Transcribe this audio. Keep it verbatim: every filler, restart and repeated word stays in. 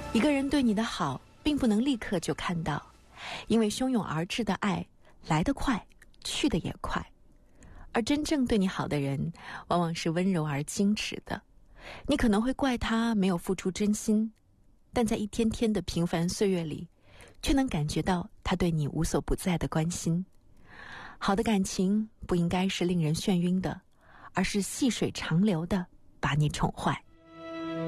一个人对你的好并不能立刻就看到，因为汹涌而至的爱来得快，去得也快。而真正对你好的人，往往是温柔而矜持的。你可能会怪他没有付出真心，但在一天天的平凡岁月里，却能感觉到他对你无所不在的关心。好的感情不应该是令人眩晕的，而是细水长流的把你宠坏。